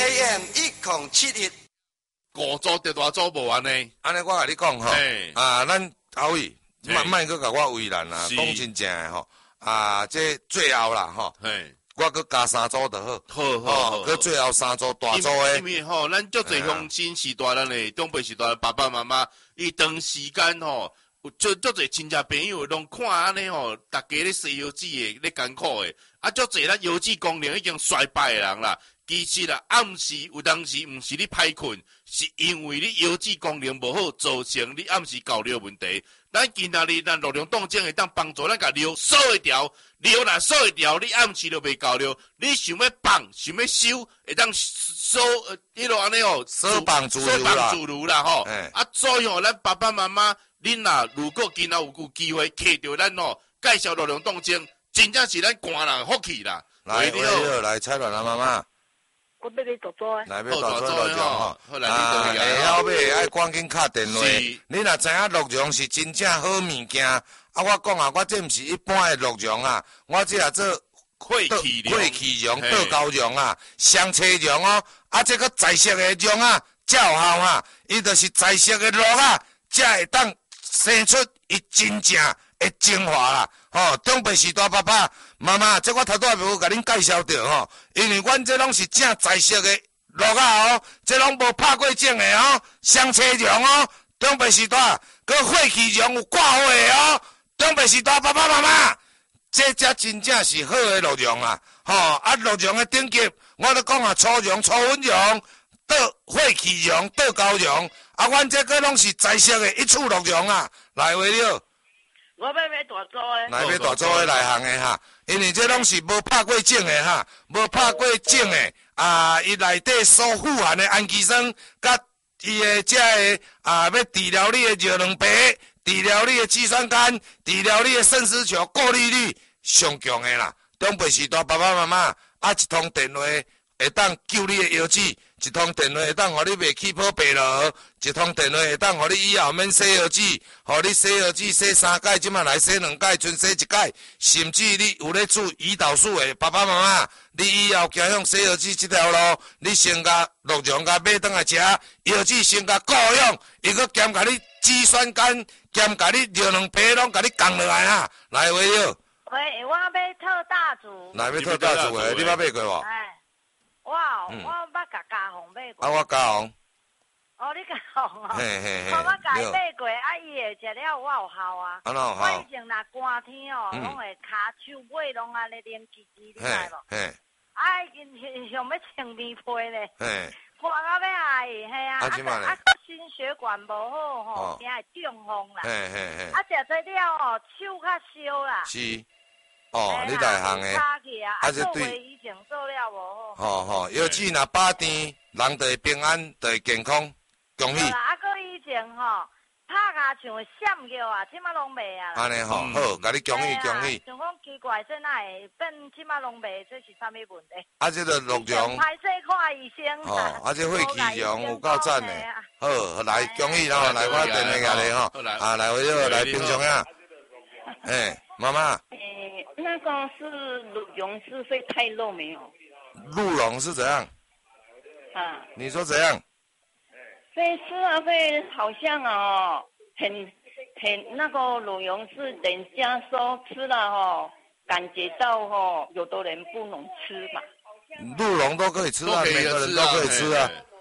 AM 1071， 五组得大组无安尼。 安尼我甲你讲吼，咱后位，莫搁甲我为难啦，讲真正诶吼，这最后啦吼，我搁加3组就好，好，搁最后3组大组诶。 因为吼，咱足侪乡亲时代咱诶，长辈时代爸爸妈妈，伊长时间吼。有足侪亲戚朋友拢看安尼吼，大家咧洗腰子诶，咧艰苦诶，足侪咱腰子功能已经衰败诶人啦。其实啦，暗时有当时毋是你歹困，是因为你腰子功能无好，造成你暗时搞尿问题。咱今仔日咱陆量动静会当帮助咱甲尿锁一条，尿若锁一条，你暗时就袂搞尿。你想要放，想要收，会当锁迄落安尼哦， 锁绑自如啦吼。所以吼，咱爸爸妈妈。恁若如果今仔有机会摕到咱吼介绍陆量动静，真正是咱官人福气啦。 来，来，蔡乱妈妈。 我要你做做诶。 来，要大做陆量吼。 好，来，你下后尾爱赶紧敲电话。你若知影陆量是真正好物件，我讲我这毋是一般诶陆量啊，我这做血气量、倒高量双车量哦，这个在色诶量较有效伊就是在色诶肉才会当。生出伊真正的精华啦，长辈时代爸爸妈妈，这我头拄也无甲恁介绍到因为阮这拢是正在色的肉这拢无拍过种的双车量长辈时代，佮血气量有挂火的长辈时代爸爸妈妈，这才真正是好的肉量肉量的等级，我都讲粗量、粗粉量。倒血气量、倒高量，阮这个拢是在色的一处陆量来话了。 我要大组的。 来要大组的来行的因为这拢是无拍过种的无拍过种的伊内底所富含的氨基酸，甲伊的这个要治疗你的尿卵白，治疗你的肌酸酐，治疗你的肾丝球过滤率上强的啦。长辈时代爸爸妈妈一通电话会当救你的腰子。一通电话会当，互你袂起泡白落；一通电话会当，互你以后免洗腰子，互你洗腰子洗3摆，即马来洗2摆，剩洗1摆。甚至你有咧煮胰岛素的爸爸妈妈，你以后行向洗腰子这条路，你先甲陆量甲买倒来食，腰子先甲顾养，伊搁兼甲你肌酸酐，兼甲你尿卵白拢甲你降落来来话了。 喂，我要特大组。 来要特大组的，你捌买过无？ 我捌甲家红买过。 我家红。 你家红嘿。 我甲伊买过，伊会食了我有效啊。 安怎有效？ 我以前若寒天拢会骹手尾拢安尼冷叽叽，你知无？因想要穿棉被咧。寒到要爱心血管无好惊会中风啦。食做了手较烧啦。 是。你内行诶， 这对以前做了无好。腰子若饱甜，人就会平安，就会健康，恭喜。 搁以前拍甲像会闪叫即马拢袂啊。 安尼好，甲你恭喜。 像讲奇怪，这哪会变即马拢袂，这是啥物问题？ 这个陆量。 歹势看医生。 这血气量有够赞诶。好，来恭喜来我电话甲你来回头来平常呀。妈妈。 那个是鹿茸是会太肉没有？ 鹿茸是怎样？你说怎样？ 会吃会好像很那个鹿茸是人家说吃了感觉到有的人不能吃嘛。 鹿茸都可以吃每个人都可以吃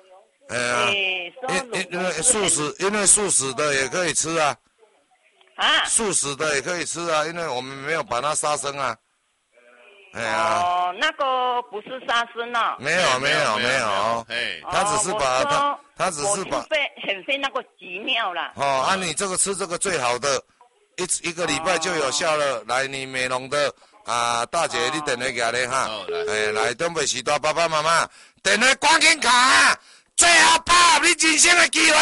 因为素食的也可以吃素食的也可以吃因为我们没有把它杀生那个不是杀生没有，他只是把很费那个急尿啦。 你这个吃这个最好的，一个礼拜就有效了。来，你美容的大姐，你电话给你来长辈时代爸爸妈妈，电话赶紧卡最后把握你人生的机会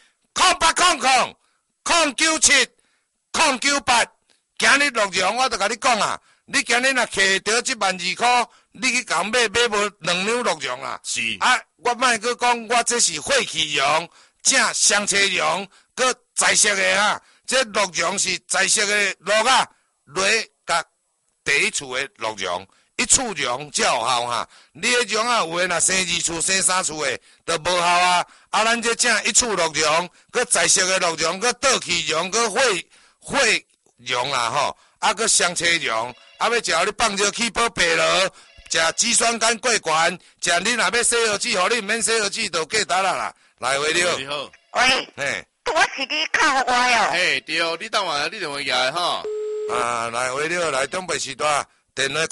，0800-097。098，今日陆量我就甲你讲你今日若摕到这12000块，你去共买无2两陆量是我莫去讲，我这是血气量，正双车量，佮在色的这陆量是在色的肉落甲第一厝的陆量， 一处用才有效哈。你迄种啊，有诶若生2处、生3处诶，都无效啊。啊，咱这正一处落用，佮在色诶落用，佮倒去用，佮血用啦吼，啊，佮双车用，啊，要食你放尿去保白落。食脂酸酐过悬，食你若要洗耳子，互你毋免洗耳子，就过达啦。来，话了。 你好。 喂。 嘿。 我是你靠我哟。 嘿，对，你等下你电话来吼。 来，话了，来东北时代，电话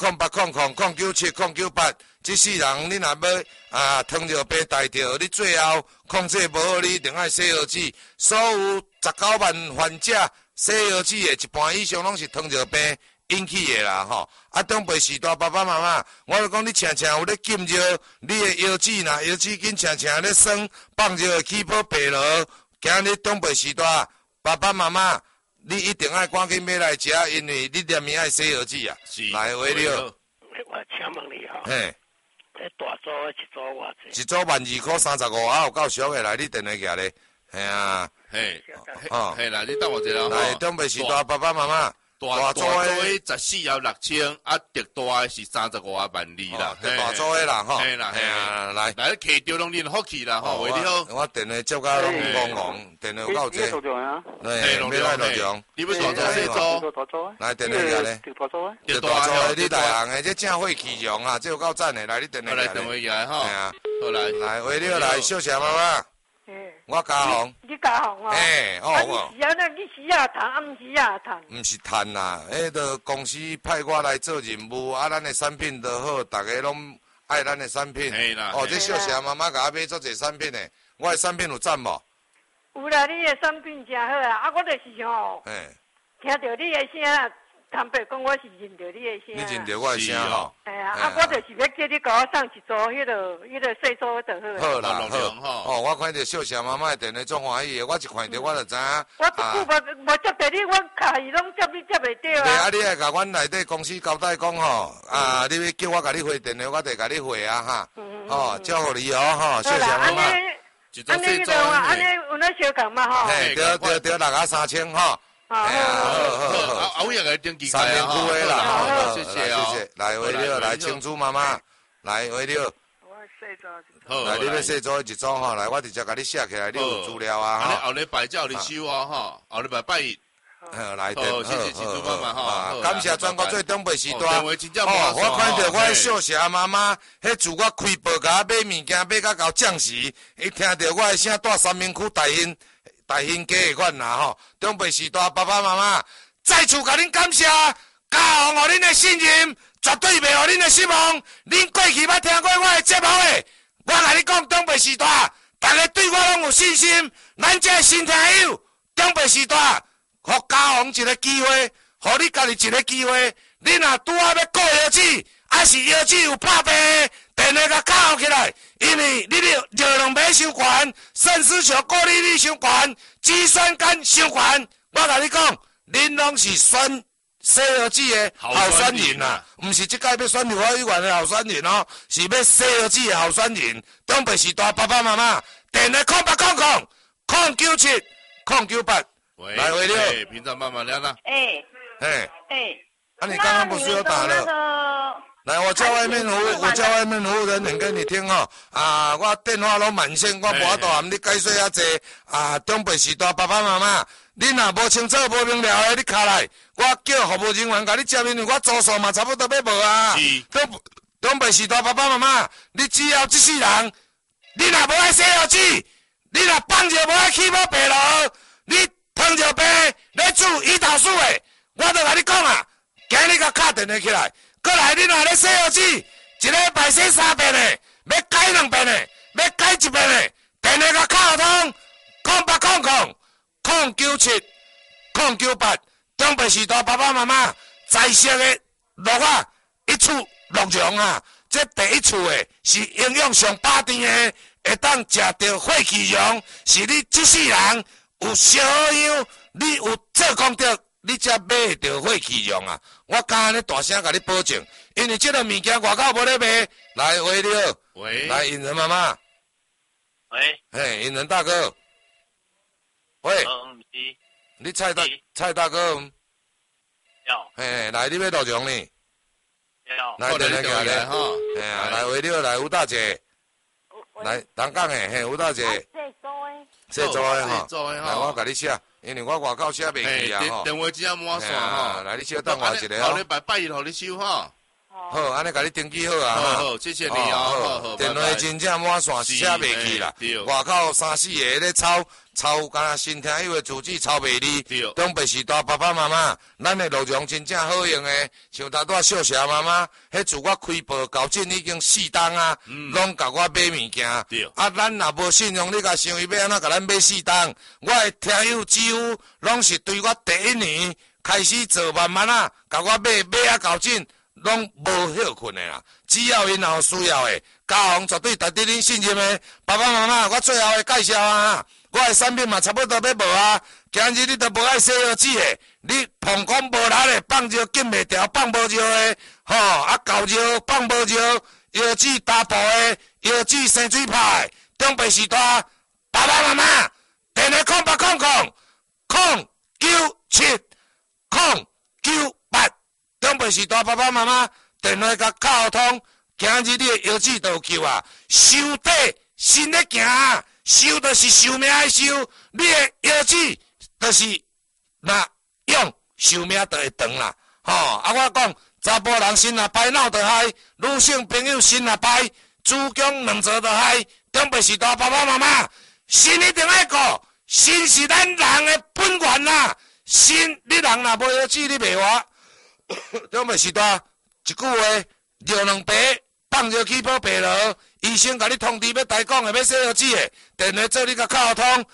0800097098，这世人你若要糖尿病大条，你最后控制无好，你一定爱洗耳子。所有19万患者洗耳子的一半以上拢是糖尿病引起的啦吼。啊，东北时代爸爸妈妈，我就讲你常常有咧浸热，你的腰子若腰子筋常常咧酸，放热会起泡白落。今日东北时代爸爸妈妈，你一定爱赶紧买来食，因为你连面爱洗耳子啊。来，话了。 我请问你吼。 嘿。 这大组的一组偌济？ 一组12.35，啊，有够俗的，来你电话起来，嘿啊。 嘿。嘿啦，你等我一下。 来，东北时代爸爸妈妈。 大组的14要6000，啊，特大的是35万2啦。 大组的啦，吼。 嘿啦，来，客着拢恁福气啦，吼，为你好。 我电话接到拢戆，电话有够济。 你录啊？ 嘿，要来录像。 你要大组小组？ 来电话起来。 大组的。 大组的，你大行的，这正会气用啊，这有够赞的，来你电话起来。 来电话起来吼。 系啊， 好来。 来，为了来，小谢妈妈。我嘉宏， 你嘉宏啊？ 哦， 你是安尼，你时啊趁，啊毋是啊趁？ 毋是趁啦，迄个公司派我来做任务，啊，咱的产品都好，大家拢爱咱的产品。哦，这小谢妈妈甲我买足侪产品的，我的产品有赞无？ 有啦，你的产品真好啊！啊，我就是吼，听到你的声。坦白讲，我是认到你的声。 你认到我的声吼？ 哎呀，我就是要叫你甲我送一组迄个细组就好。 好啦，好。我看到小谢妈妈的电话足欢喜的，我一看到我就知影。 我无接到你，我卡伊拢接你接袂到啊。 你爱甲阮内底公司交代讲吼，你要叫我甲你回电话，我就甲你回啊哈。哦，祝福你哦吼，小谢妈妈。 安尼迄种啊，安尼有那小共嘛吼。 嘿，对63000吼。 好，我也来登记 3年夫的啦， 谢谢啊， 谢谢。来，为了来青珠妈妈，来为了。 我细组一组。来，你要细组一组吼，来，我直接甲你写起来，你有资料啊哈。后礼拜叫你收啊哈，后礼拜拜一。 来， 谢谢青珠妈妈哈， 感谢全国最东北时段。我看到我小谢妈妈，迄自我开报甲我买物件买到到降时，伊听到我的声，带三明区大兴街的款啦吼，东北时代爸爸妈妈再次甲恁感谢，嘉宏互恁的信任，绝对袂互恁的失望。恁过去捌听过我的节目的，我甲你讲，东北时代，大家对我拢有信心。咱这个新听友，东北时代，互嘉宏一个机会，互你家己一个机会。你若拄啊要过腰子，还是腰子有拍病，电话甲敲起来。因为你的热量要伤悬，肾丝球过滤率伤悬，脂酸酐伤悬。我甲你讲，恁拢是选洗耳子的候选人啦，毋是即届要选立法委员的候选人哦，是要洗耳子的候选人。东北时代爸爸妈妈，电话0800097098。来回了。 平常慢慢聊啦。 那你刚刚不是有打了？来，我叫外面服务人员给你听哦。我电话拢满线，我无法度含你解说遐济。东北时代爸爸妈妈，你若无清楚、无明了的，你卡来，我叫服务人员甲你接，因为我住宿嘛差不多要无啊。东北时代爸爸妈妈，你只要这世人，你若无爱洗耳子，你若放尿无爱起泡白落，你糖尿病咧煮胰岛素的，我都甲你讲啊，今日甲敲电话起来。过来，你若咧洗耳子，一礼拜洗3遍的，要改2遍的，要改1遍的，电话甲敲通，0800097098，东北时代爸爸妈妈在色的落啊，一处落容啊，这第一处的是营养上饱甜的，会当食到火气容，是你这世人有小好样，你有做功德。你才买到火气容啊！我敢安尼大声甲你保证，因为这个物件外口无咧卖。来，喂了， 喂， 来，引人妈妈， 喂， 嘿，引人大哥，喂，你蔡大哥， 要， 嘿，来，你要录像呢？ 来电话过来吼，哎呀，来为了来吴大姐，来东港的嘿吴大姐，谢做的哈，来我甲你写，因为我外口写袂记啊吼。 电话只啊满线吼， 来你稍等我一下哦。 后礼拜拜一互你收吼。 好，安尼甲你登记好啊。 好，谢谢你哦。好， 电话真正满线写袂记啦。外口3、4个咧抄，敢若新听友的主旨抄袂哩。东北时代爸爸妈妈，咱的内容真正好用的，像大多小霞妈妈，迄自我开播到今已经4档啊，拢甲我买物件。啊，咱若无信用，你甲想伊要安怎甲咱买4档？我的听友几乎拢是对我第一年开始做，慢慢啊，甲我买啊到今。拢无休困的啦，只要因有需要的，家行绝对值得恁信任的。爸爸妈妈，我最后会介绍啊，我的产品嘛差不多要无啊。今日你都无爱洗药剂的，你膀胱无力的，放尿禁袂掉，放无尿的，吼啊搞尿放无尿，药剂打补的，药剂生水派，中北时代，爸爸妈妈，电话0800-097-098。中北时代爸爸妈妈电话甲敲通，今日你的药剂都有救啊！收底新咧行啊，收就是寿命的收，你的药剂就是若用寿命就会长啦。吼、啊，我讲查甫人心若歹闹就嗨，女性朋友心若歹，子宫两座就嗨。中北时代爸爸妈妈，心一定爱顾，心是咱人的本源啦。心你人若无药剂，你袂活。中北时代一句话，尿两杯放入去保白落，医生甲你通知要台讲的要洗药剂的，电话做你甲敲通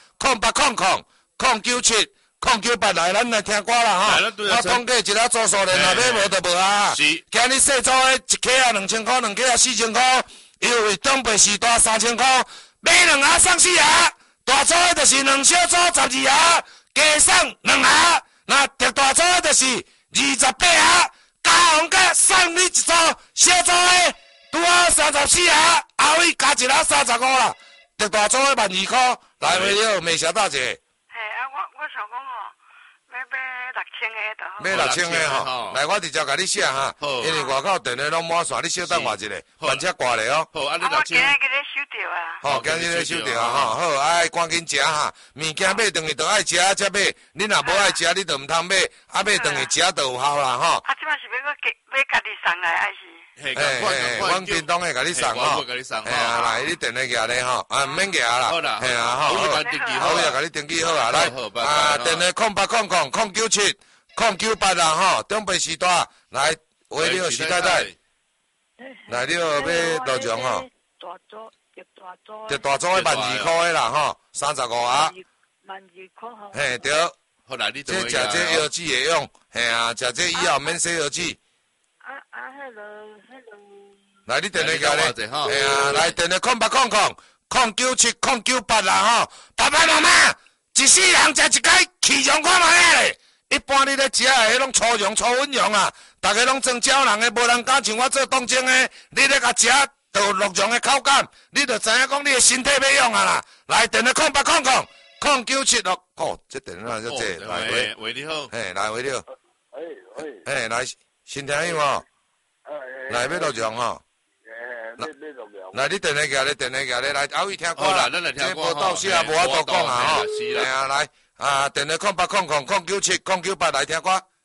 ，0800-097-098来，咱来听歌啦哈。我统计一下组数连若买无就无啊。今日细组的一克啊2000块，2克啊4000块，优惠中北时代3000块，买2盒送4盒，大组的就是2小组12盒，加送2盒，那特大组的就是28盒，家行甲送你一组小组的，拄好34盒，后尾加一盒35啦，特大组的12块，来回了美霞大姐。 嘿啊，我想讲吼，要买6000的吼，来我直接甲你写哈，因为外口电话拢满线，你稍等我一下，慢车挂咧哦。 好，啊，你我今日给你收到啊。 好，今日咧收到啊吼，好，爱赶紧食哈，物件买顿去都爱食才买，你若无爱食，你就毋通买，啊买顿去食就有效啦吼。 啊，即摆是要家己送来，还是？ 阮叮当会甲你送吼，啊，来你电话举咧吼，啊毋免举啦，嘿啊吼，我也甲你登记好啊，来，啊电话0800-097-098啦吼，中北时代来，为了徐太太，来你要罗强吼，特大组的12块的啦吼，35盒 12块吼， 嘿对， 好来你这食这药剂会用，嘿啊，食这以后免洗药剂。来，你电话过来，哎呀，来电话0800-097-098啦吼，爸爸妈妈，一世人食一摆气象看卖啊咧。一般你咧食的迄种粗粮、粗粉粮啊，大家拢装鸟人的，无人敢像我做当真的。你咧甲食就鹿茸的口感，你就知影讲你的身体要用啊啦。来电话0800-097-0，哦，这电话就这来喂，你好， 嘿，来喂你好，嘿，来新听友哦，来要鹿茸哦。来，你电话举咧，来后位听歌啦，这无到时啊，无法度讲啊吼，哎呀，来啊，电话0800-097-098来听歌。